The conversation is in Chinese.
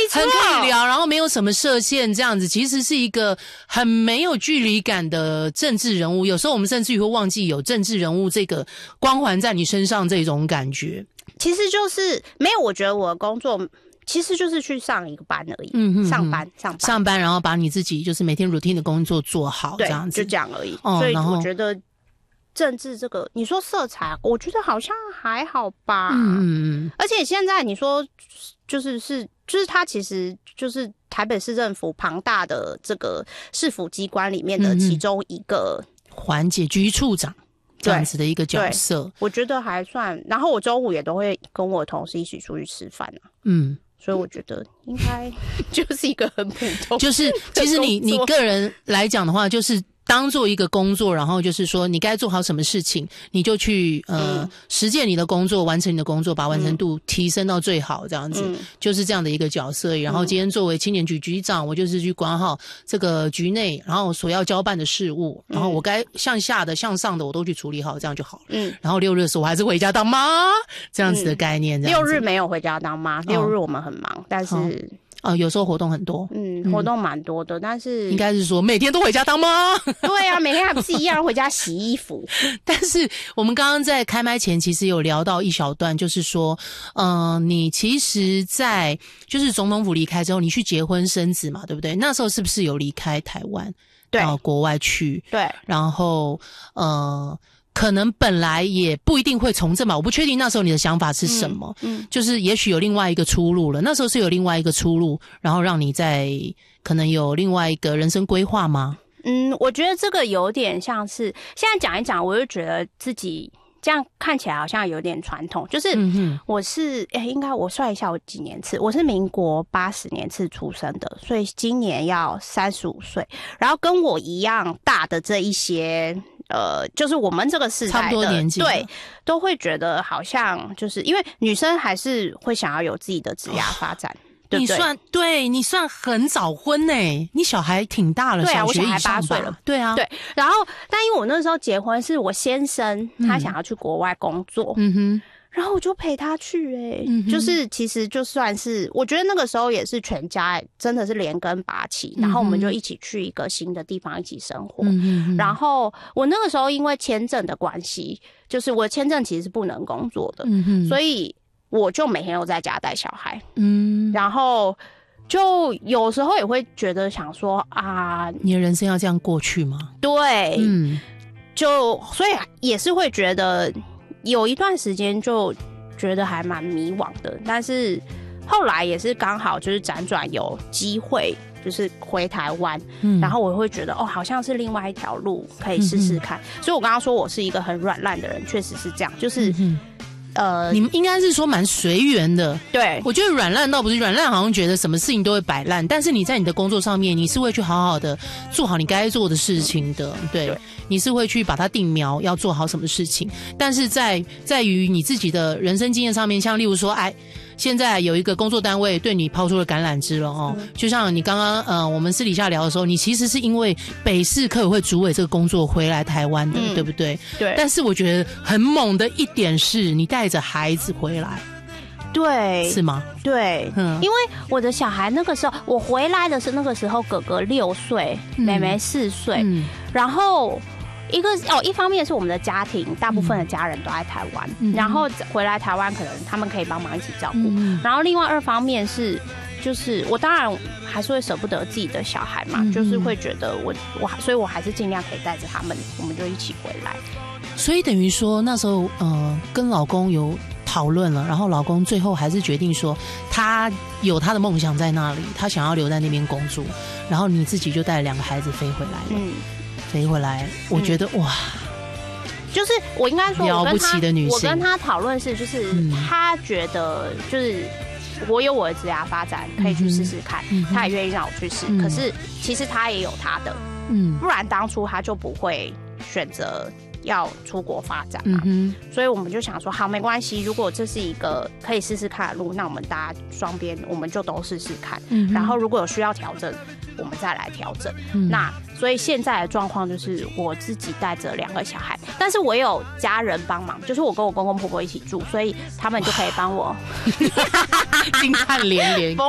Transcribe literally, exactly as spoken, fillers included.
很可以聊，然后没有什么设限，这样子其实是一个很没有距离感的政治人物。有时候我们甚至于会忘记有政治人物这个光环在你身上这种感觉。 其实就是没有，我觉得我的工作其实就是去上一个班而已，嗯哼哼上班上班上班，然后把你自己就是每天 routine 的工作做好，这样子就这样而已。哦、所以我觉得政治这个，你说色彩，我觉得好像还好吧。嗯嗯。而且现在你说就是是就是它其实就是台北市政府庞大的这个市府机关里面的其中一个环节，局处长。这样子的一个角色， 我觉得还算。然后我周五也都会跟我同事一起出去吃饭啊。嗯，所以我觉得应该就是一个很普通。 就是其实你你个人来讲的话，就是当做一个工作，然后就是说你该做好什么事情，你就去呃、嗯、实践你的工作，完成你的工作，把完成度提升到最好，这样子、嗯、就是这样的一个角色。然后今天作为青年局局长，我就是去管好这个局内，然后所要交办的事务，然后我该向下的、向上的我都去处理好，这样就好了。嗯。然后六日的时候我还是回家当妈，这样子的概念。 六日没有回家当妈，六日我们很忙，哦、但是。哦呃，有时候活动很多， 嗯，活动蛮多的，但是应该是说每天都回家当妈。 对啊，每天还不是一样回家洗衣服。 但是我们刚刚在开麦前其实有聊到一小段，就是说，嗯、呃，你其实在就是总统府离开之后，你去结婚生子嘛，对不对？那时候是不是有离开台湾， 对， 到国外去？ 对， 然后呃。可能本来也不一定会从政吧，我不确定那时候你的想法是什么。嗯，嗯就是也许有另外一个出路了。那时候是有另外一个出路，然后让你在可能有另外一个人生规划吗？ 嗯，我觉得这个有点像是现在讲一讲，我就觉得自己这样看起来好像有点传统。就是我是诶、欸，应该我算一下我几年次，我是民国八十年次出生的，所以今年要三十五岁。然后跟我一样大的这一些。呃，就是我们这个世代的差不多年纪， 对，都会觉得好像就是因为女生还是会想要有自己的职业发展，哦、对不对？ 你算对，你算很早婚呢，你小孩挺大了， 对啊， 小学以上吧， 我小孩八岁了， 对啊， 对。然后，但因为我那时候结婚是我先生，他想要去国外工作，嗯哼。然后我就陪他去诶、欸嗯、就是其实就算是我觉得那个时候也是全家真的是连根拔起、嗯、然后我们就一起去一个新的地方一起生活、嗯、然后我那个时候因为签证的关系，就是我的签证其实是不能工作的、嗯、所以我就每天都在家带小孩，嗯，然后就有时候也会觉得想说啊， 你的人生要这样过去吗？ 对，嗯，就所以也是会觉得有一段时间就觉得还蛮迷惘的，但是后来也是刚好就是辗转有机会，就是回台湾、嗯，然后我会觉得哦，好像是另外一条路可以试试看、嗯。所以我刚刚说我是一个很软烂的人，确实是这样，就是。嗯呃，你们应该是说蛮随缘的。 对， 我觉得软烂倒不是软烂，好像觉得什么事情都会摆烂，但是你在你的工作上面，你是会去好好的做好你该做的事情的。嗯、对, 对，你是会去把它定苗，要做好什么事情。但是在在于你自己的人生经验上面，像例如说，哎。现在有一个工作单位对你抛出了橄榄枝了哦、嗯，就像你刚刚呃，我们私底下聊的时候，你其实是因为北市客委会主委这个工作回来台湾的、嗯，对不对？ 对。 但是我觉得很猛的一点是你带着孩子回来， 对， 是吗？ 对，嗯，因为我的小孩那个时候我回来的是那个时候哥哥六岁，妹妹四岁，嗯，然后。一个哦，一方面是我们的家庭，大部分的家人都在台湾、嗯，然后回来台湾可能他们可以帮忙一起照顾、嗯。然后另外二方面是，就是我当然还是会舍不得自己的小孩嘛，嗯、就是会觉得我我，所以我还是尽量可以带着他们，我们就一起回来。 所以等于说那时候呃跟老公有讨论了，然后老公最后还是决定说他有他的梦想在那里，他想要留在那边工作，然后你自己就带两个孩子飞回来了。嗯。飞回来，我觉得、嗯、哇， 就是我应该说了不起的女性。 我跟他讨论是，就是他觉得就是我有我的职业发展可以去试试看、嗯，他也愿意让我去试、嗯。可是其实他也有他的，嗯，不然当初他就不会选择要出国发展嘛、嗯。所以我们就想说，好，没关系，如果这是一个可以试试看的路，那我们大家双边我们就都试试看、嗯。然后如果有需要调整，我们再来调整、嗯。那所以现在的状况就是我自己带着两个小孩，但是我有家人帮忙，就是我跟我公公婆婆一起住，所以他们就可以帮我惊叹连连。